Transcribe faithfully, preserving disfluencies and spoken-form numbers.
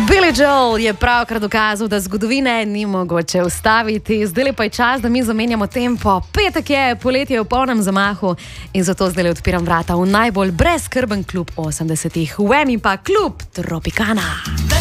Billy Joel je pravkar dokazal, da zgodovine ni mogoče ustaviti. Zdaj pa je čas, da mi zamenjamo tempo. Petek je, poletje je v polnem zamahu in zato zdaj odpiram vrata v najbolj brezskrben klub osemdesetih. V Emi pa klub Tropicana.